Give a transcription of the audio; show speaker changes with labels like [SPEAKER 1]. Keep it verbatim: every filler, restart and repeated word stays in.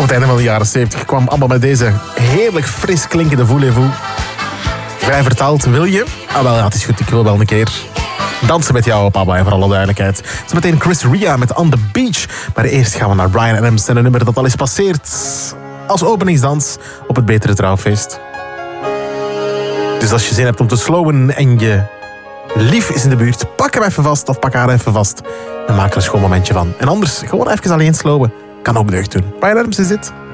[SPEAKER 1] het einde van de jaren zeventig kwam ABBA met deze heerlijk fris klinkende Voulez-vous. Vrij vertaald, wil je? Ah wel, ja, het is goed, ik wil wel een keer dansen met jou op ABBA, voor alle duidelijkheid. Zometeen Chris Ria met On The Beach. Maar eerst gaan we naar Bryan Adams en een nummer dat al is passeerd als openingsdans op het Betere Trouwfeest. Dus als je zin hebt om te slowen en je lief is in de buurt, pak hem even vast of pak haar even vast en maak er een schoon momentje van. En anders gewoon even alleen slowen. Kan ook deugd doen. Bryan Adams is dit.